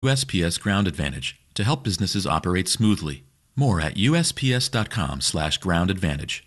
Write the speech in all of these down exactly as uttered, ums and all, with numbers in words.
U S P S Ground Advantage to help businesses operate smoothly. More at U S P S dot com slash ground advantage.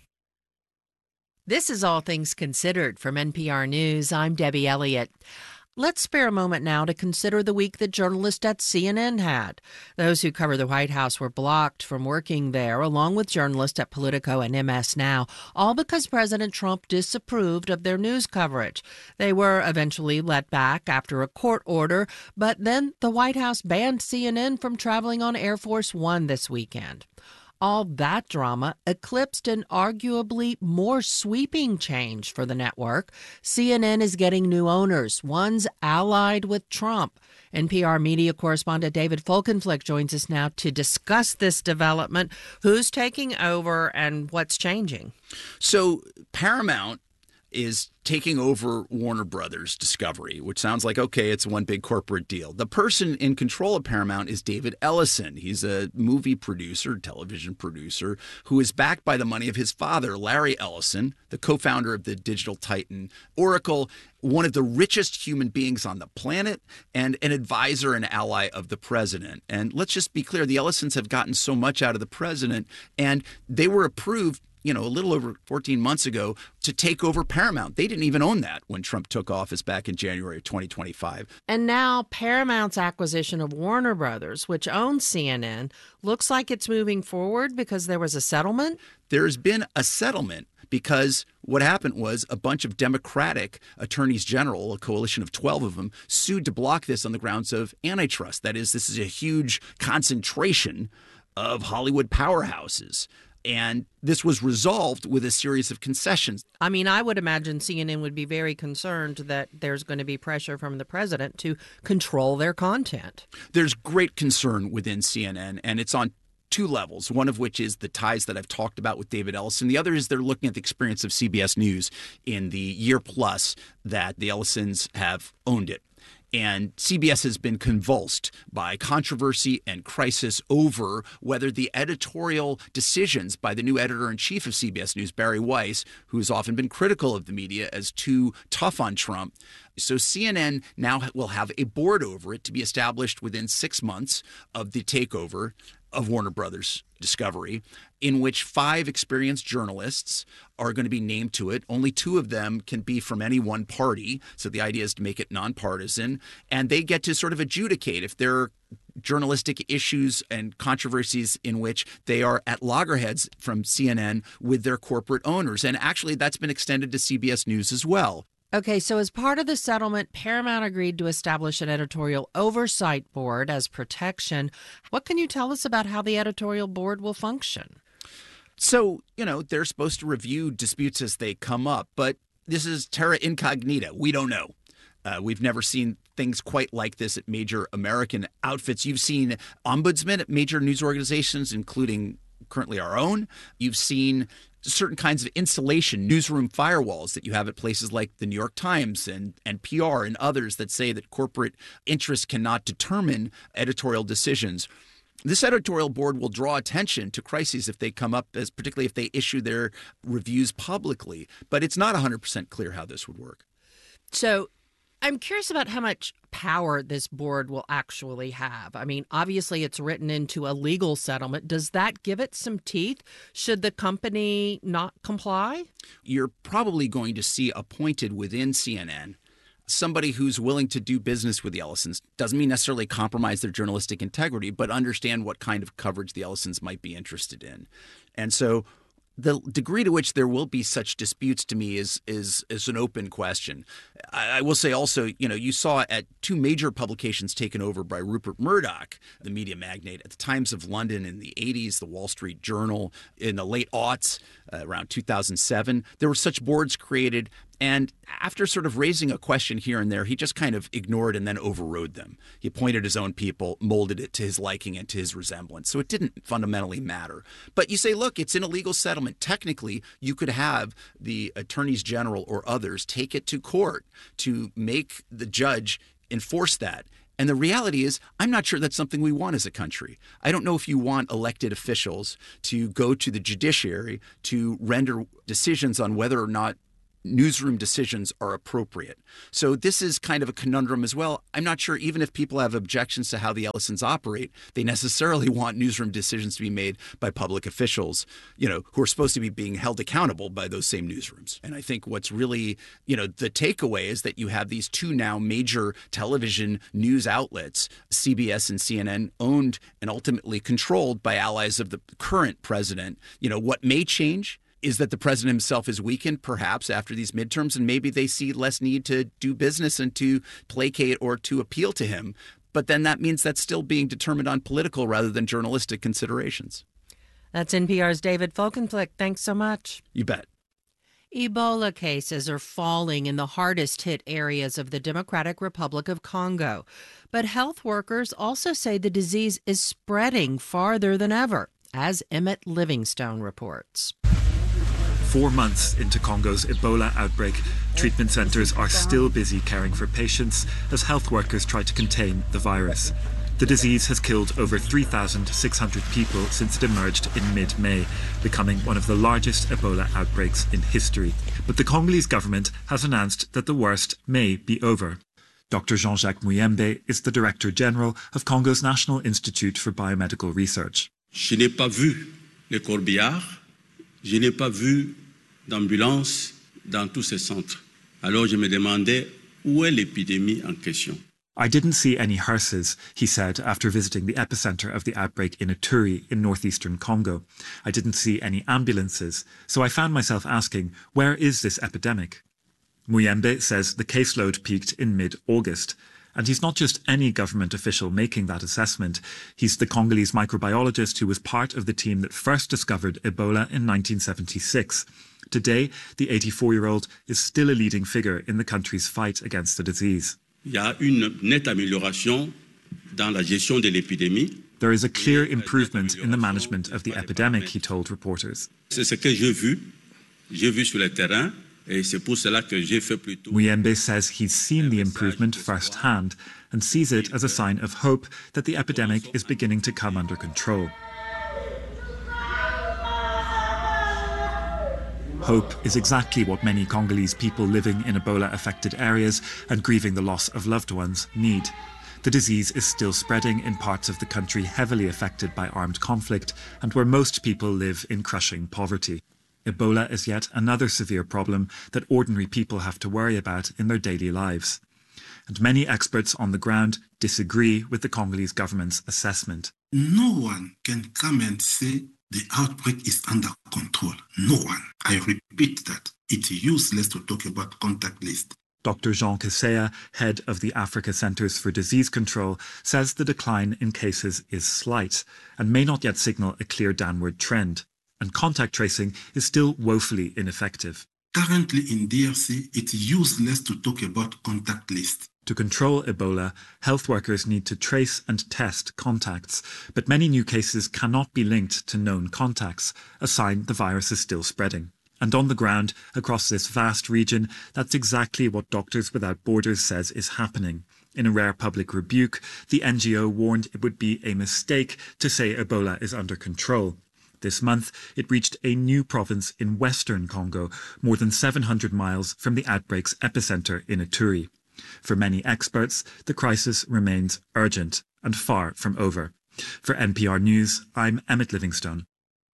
This is All Things Considered from N P R News. I'm Debbie Elliott. Let's spare a moment now to consider the week that journalists at C N N had. Those who cover the White House were blocked from working there, along with journalists at Politico and M S Now, all because President Trump disapproved of their news coverage. They were eventually let back after a court order, but then the White House banned C N N from traveling on Air Force One this weekend. All that drama eclipsed an arguably more sweeping change for the network. C N N is getting new owners, ones allied with Trump. N P R media correspondent David Folkenflik joins us now to discuss this development. Who's taking over and what's changing? So Paramount is taking over Warner Brothers Discovery, which sounds like, okay, it's one big corporate deal. The person in control of Paramount is David Ellison. He's a movie producer, television producer, who is backed by the money of his father, Larry Ellison, the co-founder of the digital titan Oracle, one of the richest human beings on the planet, and an advisor and ally of the president. And let's just be clear, the Ellisons have gotten so much out of the president, and they were approved you know, a little over fourteen months ago to take over Paramount. They didn't even own that when Trump took office back in January of twenty twenty-five. And now Paramount's acquisition of Warner Brothers, which owns C N N, looks like it's moving forward because there was a settlement? There's been a settlement because what happened was a bunch of Democratic attorneys general, a coalition of twelve of them, sued to block this on the grounds of antitrust. That is, this is a huge concentration of Hollywood powerhouses. And this was resolved with a series of concessions. I mean, I would imagine C N N would be very concerned that there's going to be pressure from the president to control their content. There's great concern within C N N, and it's on two levels, one of which is the ties that I've talked about with David Ellison. The other is they're looking at the experience of C B S News in the year plus that the Ellisons have owned it. And C B S has been convulsed by controversy and crisis over whether the editorial decisions by the new editor-in-chief of C B S News, Barry Weiss, who has often been critical of the media as too tough on Trump. So C N N now will have a board over it to be established within six months of the takeover of Warner Brothers Discovery, in which five experienced journalists are going to be named to it. Only two of them can be from any one party. So the idea is to make it nonpartisan. And they get to sort of adjudicate if there are journalistic issues and controversies in which they are at loggerheads from C N N with their corporate owners. And actually, that's been extended to C B S News as well. Okay, so as part of the settlement, Paramount agreed to establish an editorial oversight board as protection. What can you tell us about how the editorial board will function? So, you know, they're supposed to review disputes as they come up, but this is terra incognita. We don't know. Uh, we've never seen things quite like this at major American outfits. You've seen ombudsmen at major news organizations, including currently our own. You've seen certain kinds of insulation, newsroom firewalls that you have at places like the New York Times and N P R and others that say that corporate interests cannot determine editorial decisions. This editorial board will draw attention to crises if they come up, as particularly if they issue their reviews publicly. But it's not one hundred percent clear how this would work. So I'm curious about how much power this board will actually have. I mean, obviously it's written into a legal settlement. Does that give it some teeth? Should the company not comply? You're probably going to see appointed within C N N somebody who's willing to do business with the Ellisons. Doesn't mean necessarily compromise their journalistic integrity, but understand what kind of coverage the Ellisons might be interested in. And so the degree to which there will be such disputes, to me, is is is an open question. I, I will say also, you know, you saw at two major publications taken over by Rupert Murdoch, the media magnate, at the Times of London in the eighties, the Wall Street Journal in the late aughts, uh, around two thousand seven. There were such boards created. And after sort of raising a question here and there, he just kind of ignored and then overrode them. He appointed his own people, molded it to his liking and to his resemblance. So it didn't fundamentally matter. But you say, look, it's in a legal settlement. Technically, you could have the attorneys general or others take it to court to make the judge enforce that. And the reality is, I'm not sure that's something we want as a country. I don't know if you want elected officials to go to the judiciary to render decisions on whether or not newsroom decisions are appropriate. So this is kind of a conundrum as well. I'm not sure even if people have objections to how the Ellisons operate, they necessarily want newsroom decisions to be made by public officials, you know, who are supposed to be being held accountable by those same newsrooms. And I think what's really, you know, the takeaway is that you have these two now major television news outlets, C B S and C N N, owned and ultimately controlled by allies of the current president. You know, what may change is that the president himself is weakened, perhaps, after these midterms, and maybe they see less need to do business and to placate or to appeal to him. But then that means that's still being determined on political rather than journalistic considerations. That's N P R's David Folkenflik. Thanks so much. You bet. Ebola cases are falling in the hardest hit areas of the Democratic Republic of Congo. But health workers also say the disease is spreading farther than ever, as Emmett Livingstone reports. Four months into Congo's Ebola outbreak, treatment centres are still busy caring for patients as health workers try to contain the virus. The disease has killed over three thousand six hundred people since it emerged in mid-May, becoming one of the largest Ebola outbreaks in history. But the Congolese government has announced that the worst may be over. Doctor Jean-Jacques Muyembe is the Director General of Congo's National Institute for Biomedical Research. Je n'ai pas vu les corbillards, je n'ai pas vu d'ambulance dans tous ces centres. Alors je me demandais où est l'épidémie en question. I didn't see any hearses, he said after visiting the epicenter of the outbreak in Ituri in northeastern Congo. I didn't see any ambulances, so I found myself asking, where is this epidemic? Muyembe says the caseload peaked in mid-August. And he's not just any government official making that assessment. He's the Congolese microbiologist who was part of the team that first discovered Ebola in nineteen seventy-six. Today, the eighty-four-year-old is still a leading figure in the country's fight against the disease. Il y a une nette amélioration dans la gestion de l'épidémie. There is a clear improvement in the management of the epidemic, he told reporters. C'est ce que j'ai vu. J'ai vu sur le terrain. Et c'est pour cela que j'ai fait plutôt. Muyembe says he's seen the improvement firsthand and sees it as a sign of hope that the epidemic is beginning to come under control. Hope is exactly what many Congolese people living in Ebola-affected areas and grieving the loss of loved ones need. The disease is still spreading in parts of the country heavily affected by armed conflict and where most people live in crushing poverty. Ebola is yet another severe problem that ordinary people have to worry about in their daily lives. And many experts on the ground disagree with the Congolese government's assessment. No one can come and say the outbreak is under control. No one. I repeat that. It's useless to talk about contact list. Doctor Jean Kaseya, head of the Africa Centres for Disease Control, says the decline in cases is slight and may not yet signal a clear downward trend. And contact tracing is still woefully ineffective. Currently in D R C, it's useless to talk about contact list. To control Ebola, health workers need to trace and test contacts, but many new cases cannot be linked to known contacts, a sign the virus is still spreading. And on the ground, across this vast region, that's exactly what Doctors Without Borders says is happening. In a rare public rebuke, the N G O warned it would be a mistake to say Ebola is under control. This month, it reached a new province in western Congo, more than seven hundred miles from the outbreak's epicenter in Ituri. For many experts, the crisis remains urgent and far from over. For N P R News, I'm Emmett Livingstone.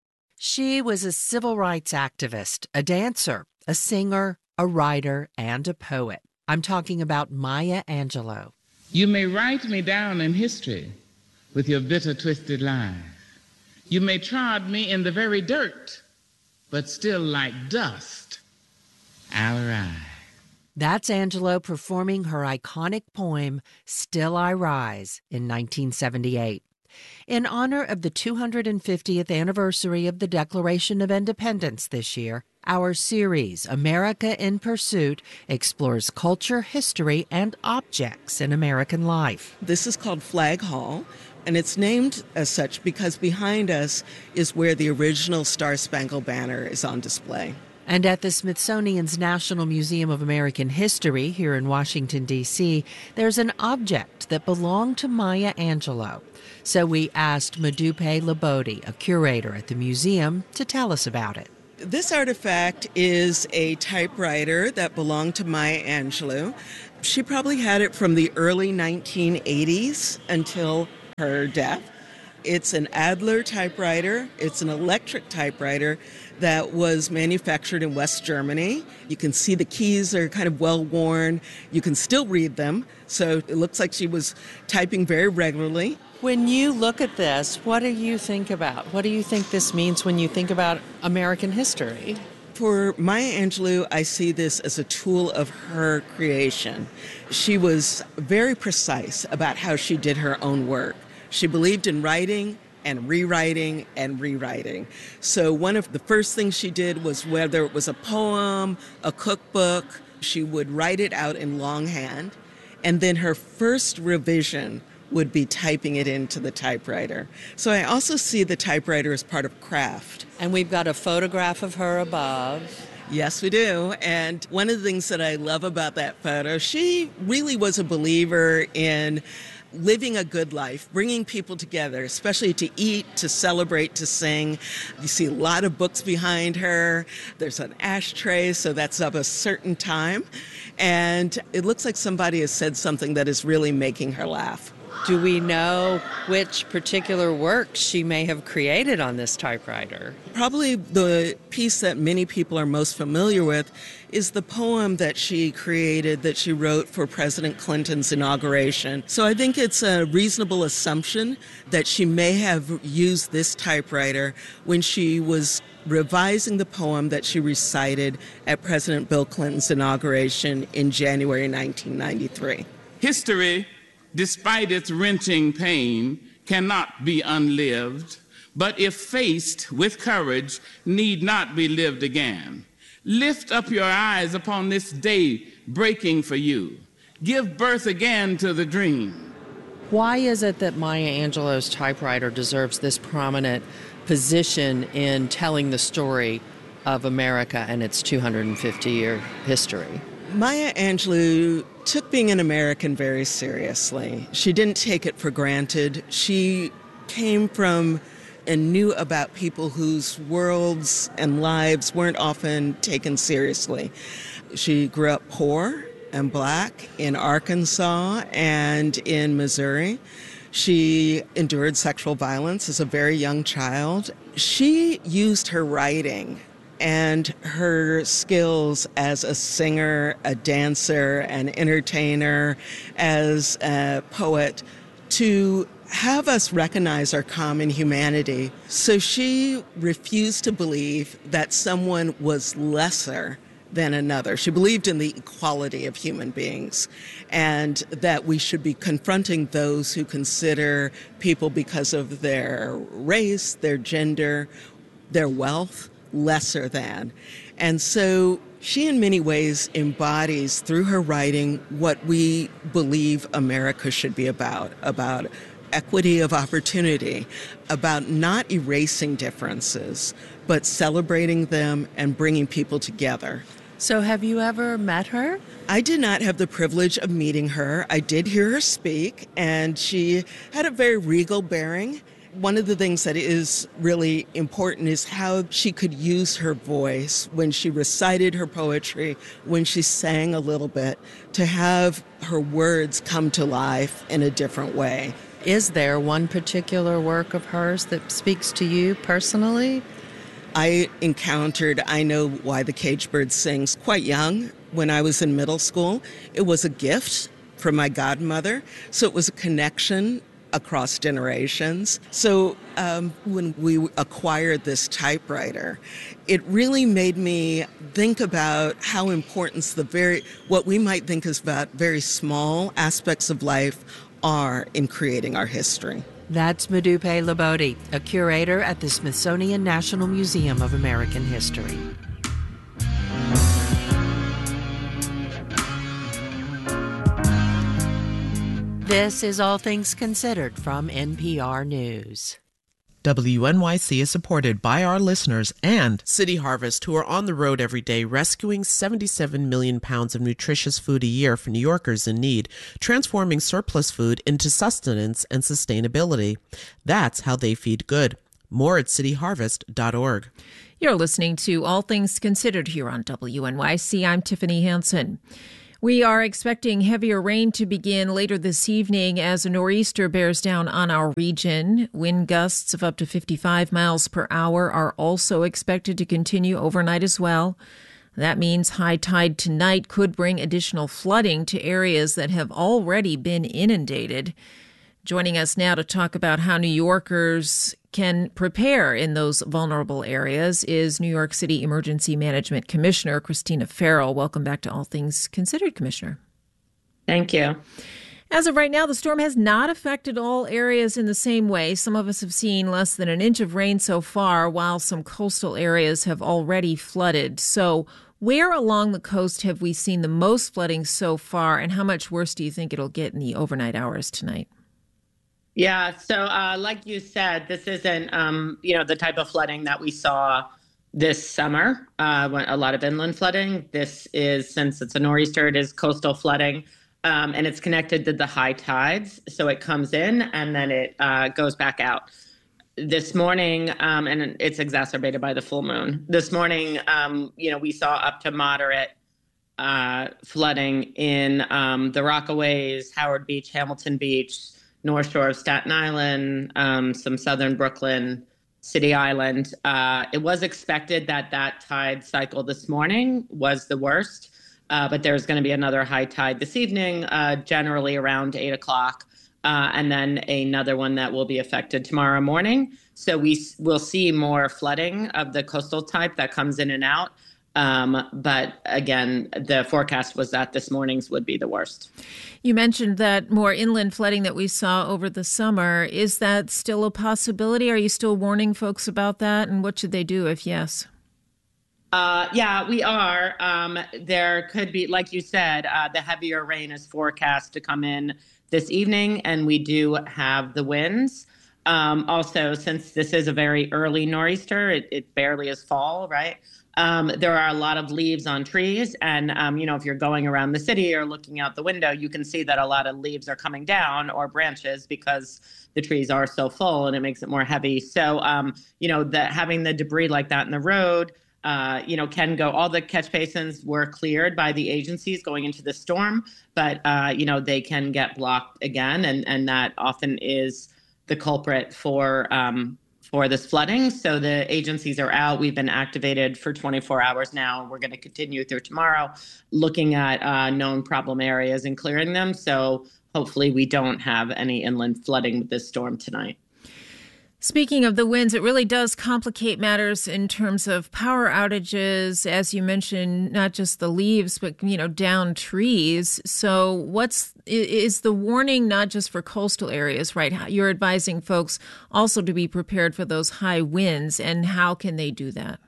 She was a civil rights activist, a dancer, a singer, a writer, and a poet. I'm talking about Maya Angelou. You may write me down in history with your bitter, twisted lies. You may trod me in the very dirt, but still like dust, I'll arise. That's Angelou performing her iconic poem, Still I Rise, in nineteen seventy-eight. In honor of the two hundred fiftieth anniversary of the Declaration of Independence this year, our series, America in Pursuit, explores culture, history, and objects in American life. This is called Flag Hall, and it's named as such because behind us is where the original Star-Spangled Banner is on display. And at the Smithsonian's National Museum of American History here in Washington, D C, there's an object that belonged to Maya Angelou. So we asked Modupe Labode, a curator at the museum, to tell us about it. This artifact is a typewriter that belonged to Maya Angelou. She probably had it from the early nineteen eighties until her death. It's an Adler typewriter. It's an electric typewriter that was manufactured in West Germany. You can see the keys are kind of well worn. You can still read them. So it looks like she was typing very regularly. When you look at this, what do you think about? What do you think this means when you think about American history? For Maya Angelou, I see this as a tool of her creation. She was very precise about how she did her own work. She believed in writing and rewriting and rewriting. So one of the first things she did was, whether it was a poem, a cookbook, she would write it out in longhand. And then her first revision would be typing it into the typewriter. So I also see the typewriter as part of craft. And we've got a photograph of her above. Yes, we do. And one of the things that I love about that photo, she really was a believer in living a good life, bringing people together, especially to eat, to celebrate, to sing. You see a lot of books behind her. There's an ashtray, so that's of a certain time. And it looks like somebody has said something that is really making her laugh. Do we know which particular work she may have created on this typewriter? Probably the piece that many people are most familiar with is the poem that she created, that she wrote for President Clinton's inauguration. So I think it's a reasonable assumption that she may have used this typewriter when she was revising the poem that she recited at President Bill Clinton's inauguration in January nineteen ninety-three. History, despite its wrenching pain, cannot be unlived, but if faced with courage, need not be lived again. Lift up your eyes upon this day breaking for you. Give birth again to the dream. Why is it that Maya Angelou's typewriter deserves this prominent position in telling the story of America and its two hundred fifty year history? Maya Angelou took being an American very seriously. She didn't take it for granted. She came from and knew about people whose worlds and lives weren't often taken seriously. She grew up poor and black in Arkansas and in Missouri. She endured sexual violence as a very young child. She used her writing and her skills as a singer, a dancer, an entertainer, as a poet, to have us recognize our common humanity. So she refused to believe that someone was lesser than another. She believed in the equality of human beings and that we should be confronting those who consider people because of their race, their gender, their wealth, lesser than. And so she in many ways embodies through her writing what we believe America should be about, about equity of opportunity, about not erasing differences, but celebrating them and bringing people together. So have you ever met her? I did not have the privilege of meeting her. I did hear her speak, and she had a very regal bearing. One of the things that is really important is how she could use her voice when she recited her poetry, when she sang a little bit, to have her words come to life in a different way. Is there one particular work of hers that speaks to you personally? I encountered I Know Why the Caged Bird Sings quite young when I was in middle school. It was a gift from my godmother, so it was a connection across generations. So um, when we acquired this typewriter, it really made me think about how important the very, what we might think is about very small aspects of life are in creating our history. That's Modupe Labode, a curator at the Smithsonian National Museum of American History. This is All Things Considered from N P R News. W N Y C is supported by our listeners and City Harvest, who are on the road every day rescuing seventy-seven million pounds of nutritious food a year for New Yorkers in need, transforming surplus food into sustenance and sustainability. That's how they feed good. More at city harvest dot org. You're listening to All Things Considered here on W N Y C. I'm Tiffany Hansen. We are expecting heavier rain to begin later this evening as a nor'easter bears down on our region. Wind gusts of up to fifty-five miles per hour are also expected to continue overnight as well. That means high tide tonight could bring additional flooding to areas that have already been inundated. Joining us now to talk about how New Yorkers can prepare in those vulnerable areas is New York City Emergency Management Commissioner Christina Ferrell. Welcome back to All Things Considered, Commissioner. Thank you. As of right now, the storm has not affected all areas in the same way. Some of us have seen less than an inch of rain so far, while some coastal areas have already flooded. So where along the coast have we seen the most flooding so far, and how much worse do you think it'll get in the overnight hours tonight? Yeah, so uh, like you said, this isn't, um, you know, the type of flooding that we saw this summer, uh, when a lot of inland flooding. This is, since it's a nor'easter, it is coastal flooding, um, and it's connected to the high tides. So it comes in and then it uh, goes back out. This morning, um, and it's exacerbated by the full moon. This morning, um, you know, we saw up to moderate uh, flooding in um, the Rockaways, Howard Beach, Hamilton Beach, North Shore of Staten Island, um, some southern Brooklyn, City Island. Uh, it was expected that that tide cycle this morning was the worst, uh, but there's going to be another high tide this evening, uh, generally around eight o'clock, uh, and then another one that will be affected tomorrow morning. So we will see more flooding of the coastal type that comes in and out. Um, but again, the forecast was that this morning's would be the worst. You mentioned that more inland flooding that we saw over the summer. Is that still a possibility? Are you still warning folks about that? And what should they do if yes? Uh, yeah, we are. Um, there could be, like you said, uh, the heavier rain is forecast to come in this evening, and we do have the winds. Um, also, since this is a very early nor'easter, it, it barely is fall, right? Um, there are a lot of leaves on trees. And, um, you know, if you're going around the city or looking out the window, you can see that a lot of leaves are coming down, or branches, because the trees are so full and it makes it more heavy. So, um, you know, the, having the debris like that in the road, uh, you know, can go. All the catch basins were cleared by the agencies going into the storm, but, uh, you know, they can get blocked again. And, and that often is the culprit for um for this flooding. So the agencies are out. We've been activated for twenty-four hours now. We're going to continue through tomorrow, looking at uh, known problem areas and clearing them. So hopefully we don't have any inland flooding with this storm tonight. Speaking of the winds, it really does complicate matters in terms of power outages, as you mentioned, not just the leaves, but, you know, down trees. So what's is the warning not just for coastal areas, right? You're advising folks also to be prepared for those high winds, and how can they do that?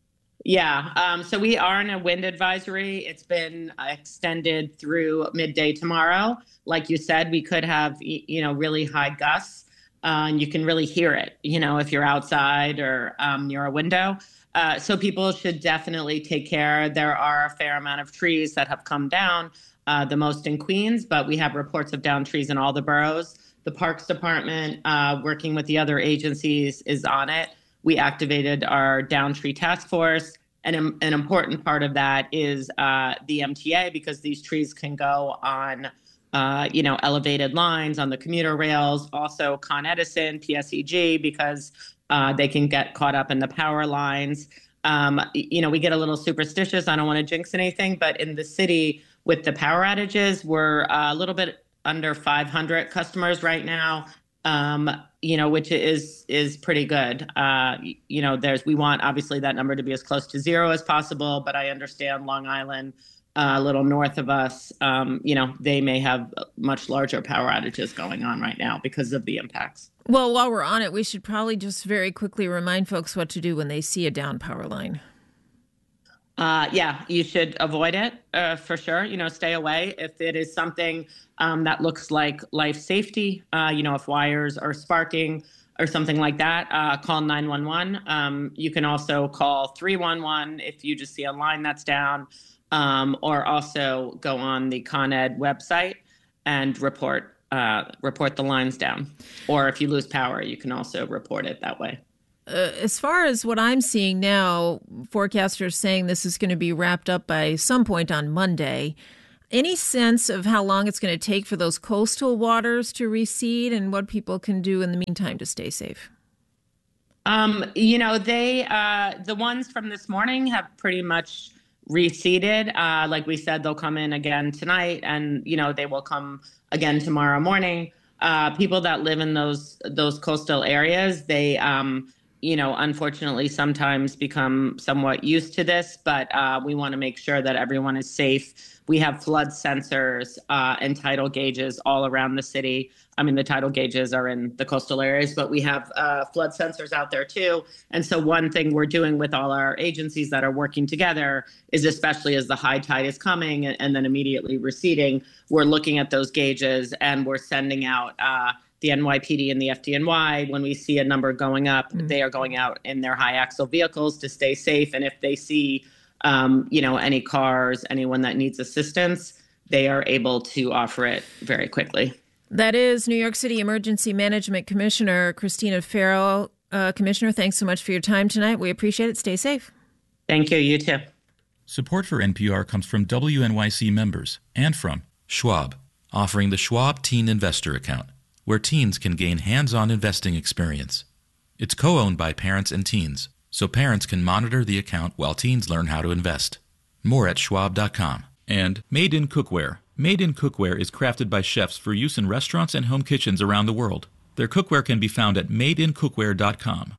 Yeah, um, so we are in a wind advisory. It's been extended through midday tomorrow. Like you said, we could have, you know, really high gusts. Uh, and you can really hear it, you know, if you're outside or um, near a window. Uh, so people should definitely take care. There are a fair amount of trees that have come down, uh, the most in Queens, but we have reports of downed trees in all the boroughs. The Parks Department, uh, working with the other agencies, is on it. We activated our downed tree task force. And an, an important part of that is uh, the M T A, because these trees can go on Uh, you know, elevated lines on the commuter rails, also Con Edison, P S E G, because uh, they can get caught up in the power lines. Um, you know, we get a little superstitious. I don't want to jinx anything, but in the city with the power outages, we're a little bit under five hundred customers right now, um, you know, which is is pretty good. Uh, you know, there's we want, obviously, that number to be as close to zero as possible, but I understand Long Island, Uh, a little north of us, um, you know, they may have much larger power outages going on right now because of the impacts. Well, while we're on it, we should probably just very quickly remind folks what to do when they see a down power line. Uh, yeah, you should avoid it uh, for sure. You know, stay away. If it is something um, that looks like life safety, uh, you know, if wires are sparking or something like that, uh, call nine one one. Um, you can also call three one one if you just see a line that's down. Um, or also go on the Con Ed website and report uh, report the lines down. Or if you lose power, you can also report it that way. Uh, as far as what I'm seeing now, forecasters saying this is going to be wrapped up by some point on Monday. Any sense of how long it's going to take for those coastal waters to recede and what people can do in the meantime to stay safe? Um, you know, they uh, the ones from this morning have pretty much receded. Uh, like we said, they'll come in again tonight, and you know they will come again tomorrow morning. Uh, people that live in those those coastal areas, they um, you know, unfortunately, sometimes become somewhat used to this, but uh, we want to make sure that everyone is safe. We have flood sensors uh, and tidal gauges all around the city. I mean, the tidal gauges are in the coastal areas, but we have uh, flood sensors out there too. And so one thing we're doing with all our agencies that are working together is, especially as the high tide is coming and, and then immediately receding, we're looking at those gauges and we're sending out uh, the N Y P D and the F D N Y. When we see a number going up, mm-hmm. they are going out in their high axle vehicles to stay safe. And if they see, um, you know, any cars, anyone that needs assistance, they are able to offer it very quickly. That is New York City Emergency Management Commissioner Christina Ferro. Uh, Commissioner, thanks so much for your time tonight. We appreciate it. Stay safe. Thank you. You too. Support for N P R comes from W N Y C members and from Schwab, offering the Schwab Teen Investor Account, where teens can gain hands-on investing experience. It's co-owned by parents and teens, so parents can monitor the account while teens learn how to invest. More at schwab dot com. And Made in Cookware. Made in Cookware is crafted by chefs for use in restaurants and home kitchens around the world. Their cookware can be found at made in cookware dot com.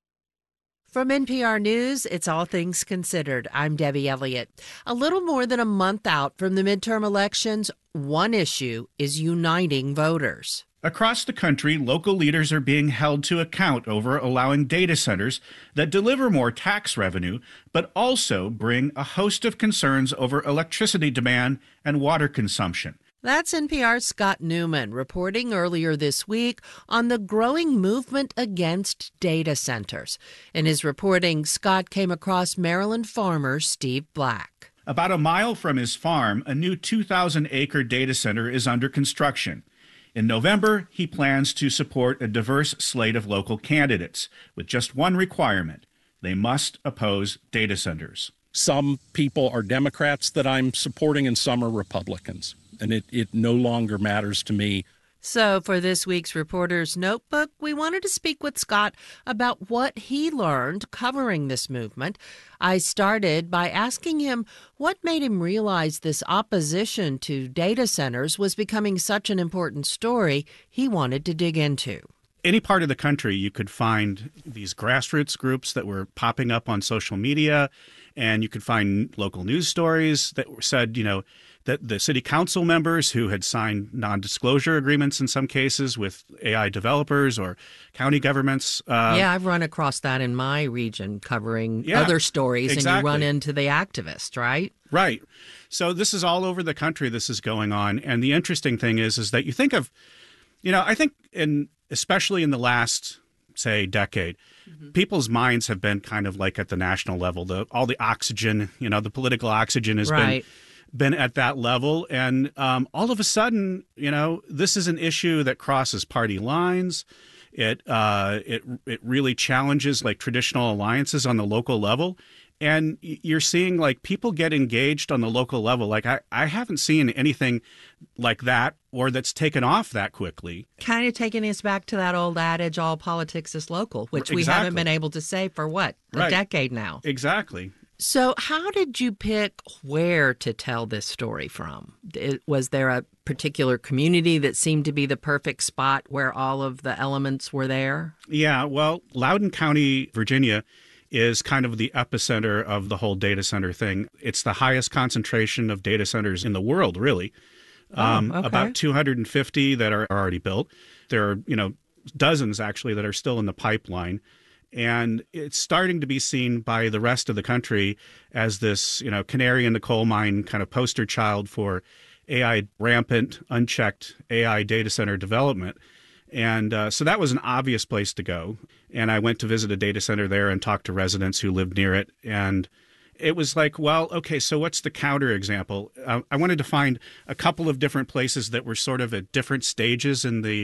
From N P R News, it's All Things Considered. I'm Debbie Elliott. A little more than a month out from the midterm elections, one issue is uniting voters. Across the country, local leaders are being held to account over allowing data centers that deliver more tax revenue, but also bring a host of concerns over electricity demand and water consumption. That's N P R's Scott Newman reporting earlier this week on the growing movement against data centers. In his reporting, Scott came across Maryland farmer Steve Black. About a mile from his farm, a new two thousand acre data center is under construction. In November, he plans to support a diverse slate of local candidates with just one requirement: they must oppose data centers. Some people are Democrats that I'm supporting and some are Republicans, and it, it no longer matters to me. So for this week's Reporter's Notebook, we wanted to speak with Scott about what he learned covering this movement. I started by asking him what made him realize this opposition to data centers was becoming such an important story he wanted to dig into. Any part of the country, you could find these grassroots groups that were popping up on social media, and you could find local news stories that said, you know, that the city council members who had signed non-disclosure agreements in some cases with A I developers or county governments. Uh, yeah, I've run across that in my region covering yeah, other stories, exactly. And you run into the activists, right? Right. So this is all over the country. This is going on. And the interesting thing is, is that you think of, you know, I think in especially in the last, say, decade, mm-hmm. people's minds have been kind of like at the national level. The all the oxygen, you know, the political oxygen has right. been been at that level. And um, all of a sudden, you know, this is an issue that crosses party lines. It uh, it it really challenges like traditional alliances on the local level. And you're seeing like people get engaged on the local level. Like I, I haven't seen anything like that or that's taken off that quickly. Kind of taking us back to that old adage, all politics is local, which exactly. we haven't been able to say for what, a right. decade now. Exactly. So how did you pick where to tell this story from? Was there a particular community that seemed to be the perfect spot where all of the elements were there? Yeah, well, Loudoun County, Virginia, is kind of the epicenter of the whole data center thing. It's the highest concentration of data centers in the world, really. Oh, um, okay. About two hundred fifty that are already built. There are, you know, dozens actually that are still in the pipeline. And it's starting to be seen by the rest of the country as this, you know, canary in the coal mine kind of poster child for A I, rampant, unchecked A I data center development. And uh, so that was an obvious place to go. And I went to visit a data center there and talked to residents who lived near it. And it was like, well, okay, so what's the counter example? Uh, I wanted to find a couple of different places that were sort of at different stages in the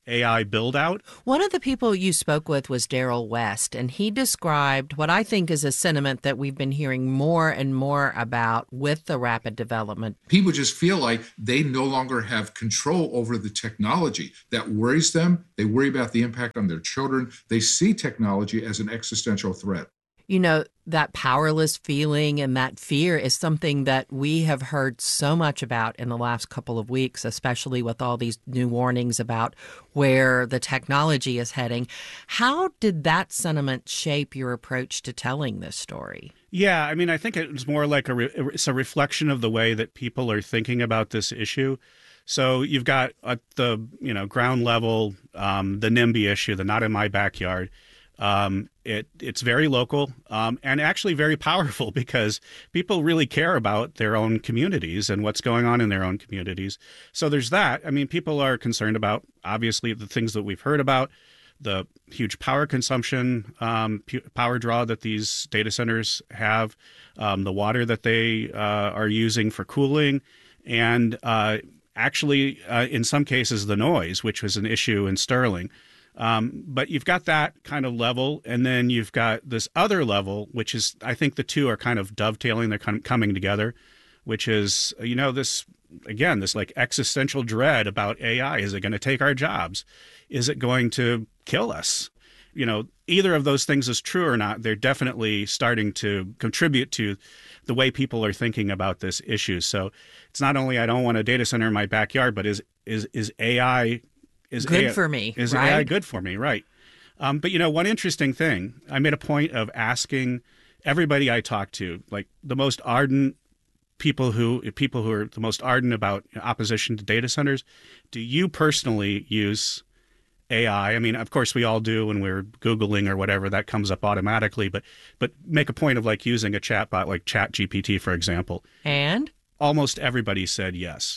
A I build out. One of the people you spoke with was Daryl West, and he described what I think is a sentiment that we've been hearing more and more about with the rapid development. People just feel like they no longer have control over the technology. That worries them. They worry about the impact on their children. They see technology as an existential threat. You know, that powerless feeling and that fear is something that we have heard so much about in the last couple of weeks, especially with all these new warnings about where the technology is heading. How did that sentiment shape your approach to telling this story? Yeah, I mean, I think it's more like a re- it's a reflection of the way that people are thinking about this issue. So you've got at the you know ground level, um, the NIMBY issue, the not in my backyard. Um, it it's very local um, and actually very powerful because people really care about their own communities and what's going on in their own communities. So there's that. I mean, people are concerned about, obviously, the things that we've heard about, the huge power consumption, um, p- power draw that these data centers have, um, the water that they uh, are using for cooling, and uh, actually, uh, in some cases, the noise, which was an issue in Sterling. Um, but you've got that kind of level, and then you've got this other level, which is, I think the two are kind of dovetailing, they're kind of coming together, which is, you know, this, again, this like existential dread about A I. Is it going to take our jobs? Is it going to kill us? You know, either of those things is true or not, they're definitely starting to contribute to the way people are thinking about this issue. So it's not only I don't want a data center in my backyard, but is is is A I Is good A I, for me, is right? A I good for me, right? Um, but you know, one interesting thing, I made a point of asking everybody I talked to, like the most ardent people who people who are the most ardent about opposition to data centers, do you personally use A I? I mean, of course, we all do when we're Googling or whatever, that comes up automatically. But but make a point of like using a chatbot like ChatGPT, for example. And almost everybody said yes.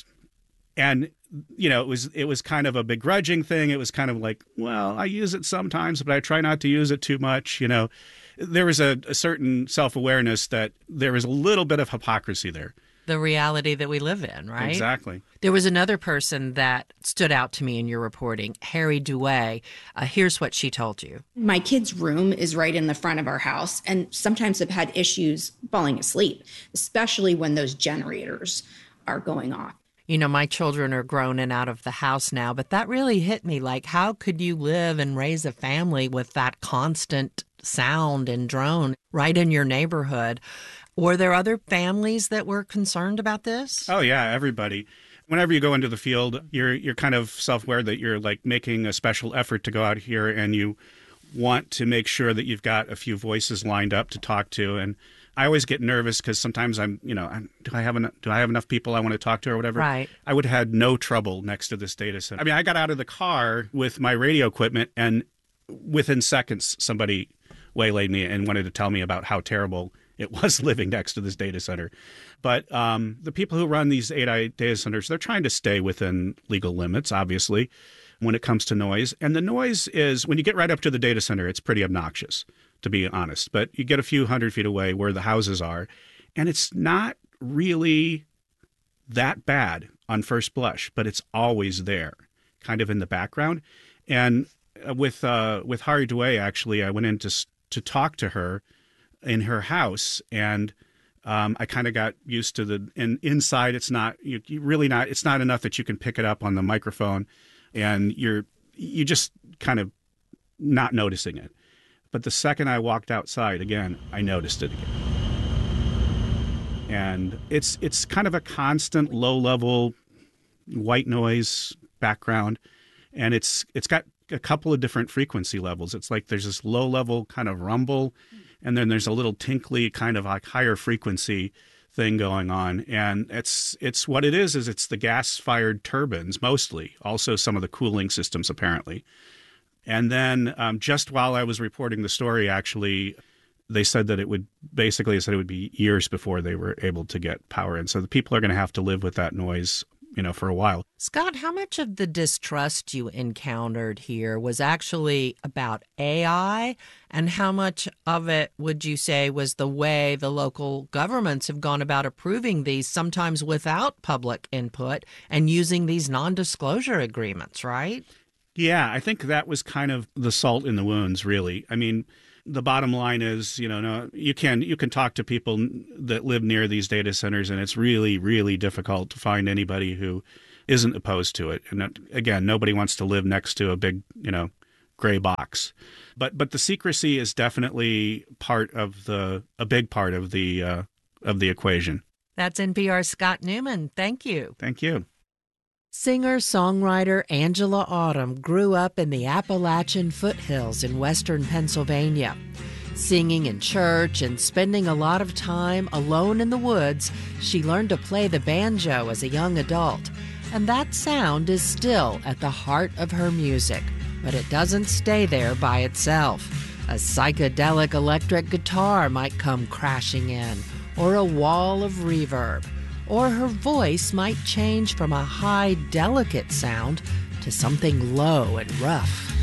And you know, it was it was kind of a begrudging thing. It was kind of like, well, I use it sometimes, but I try not to use it too much. You know, there was a, a certain self-awareness that there was a little bit of hypocrisy there. The reality that we live in, right? Exactly. There was another person that stood out to me in your reporting, Harry Douay. Uh, here's what she told you. My kid's room is right in the front of our house, and sometimes I've had issues falling asleep, especially when those generators are going off. You know, my children are grown and out of the house now, but that really hit me. Like, how could you live and raise a family with that constant sound and drone right in your neighborhood? Were there other families that were concerned about this? Oh, yeah, everybody. Whenever you go into the field, you're you're kind of self-aware that you're like making a special effort to go out here, and you want to make sure that you've got a few voices lined up to talk to. And I always get nervous because sometimes I'm, you know, do I have enough, do I have enough people I want to talk to or whatever? Right. I would have had no trouble next to this data center. I mean, I got out of the car with my radio equipment, and within seconds, somebody waylaid me and wanted to tell me about how terrible it was living next to this data center. But um, the people who run these A I data centers, they're trying to stay within legal limits, obviously, when it comes to noise. And the noise is, when you get right up to the data center, it's pretty obnoxious, to be honest. But you get a few hundred feet away where the houses are, and it's not really that bad on first blush, but it's always there, kind of in the background. And with uh, with Hari Douay, actually, I went in to, to talk to her in her house, and um, I kind of got used to the, and inside it's not, you, you really not, it's not enough that you can pick it up on the microphone, and you're, you just kind of not noticing it. But the second I walked outside, again, I noticed it again. And it's it's kind of a constant low-level white noise background, and it's it's got a couple of different frequency levels. It's like there's this low-level kind of rumble, and then there's a little tinkly kind of like higher frequency thing going on. And it's it's what it is is it's the gas-fired turbines mostly, also some of the cooling systems apparently. And then um, just while I was reporting the story, actually, they said that it would basically said it would be years before they were able to get power in. So the people are going to have to live with that noise, you know, for a while. Scott, how much of the distrust you encountered here was actually about A I, and how much of it would you say was the way the local governments have gone about approving these, sometimes without public input, and using these non-disclosure agreements, right? Yeah, I think that was kind of the salt in the wounds, really. I mean, the bottom line is, you know, no, you can you can talk to people that live near these data centers, and it's really, really difficult to find anybody who isn't opposed to it. And that, again, nobody wants to live next to a big, you know, gray box. But but the secrecy is definitely part of the a big part of the uh, of the equation. That's N P R's Scott Newman. Thank you. Thank you. Singer-songwriter Angela Autumn grew up in the Appalachian foothills in western Pennsylvania. Singing in church and spending a lot of time alone in the woods, she learned to play the banjo as a young adult. And that sound is still at the heart of her music. But it doesn't stay there by itself. A psychedelic electric guitar might come crashing in, or a wall of reverb. Or her voice might change from a high, delicate sound to something low and rough.